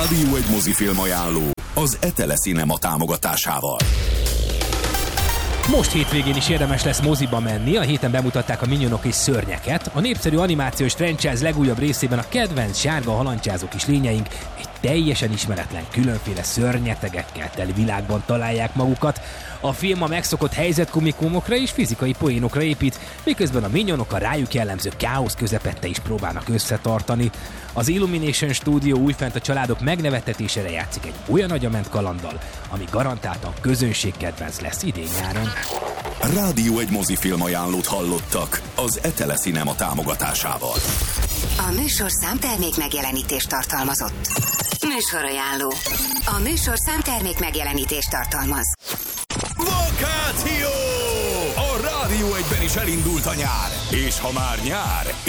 Rádió egy mozifilm ajánló az Etele Cinema támogatásával. Most hétvégén is érdemes lesz moziba menni, a héten bemutatták a Minionok és Szörnyeket. A népszerű animációs franchise legújabb részében a kedvenc sárga halandzsázók és lényeink egy teljesen ismeretlen, különféle szörnyetegekkel teli világban találják magukat. A film a megszokott helyzetkomikumokra és fizikai poénokra épít, miközben a Minionok a rájuk jellemző káosz közepette is próbálnak összetartani. Az Illumination Studio újfent a családok megnevettetésére játszik egy olyan agyament kalanddal, ami garantáltan közönségkedvenc lesz idén-nyáron. Rádió egy mozifilm ajánlót hallottak az Etele Cinema támogatásával. A műsorszám termék megjelenítést tartalmazott. Műsorajánló. A műsorszám termék megjelenítést tartalmaz. Vakáció! A Rádió egyben is elindult a nyár, és ha már nyár,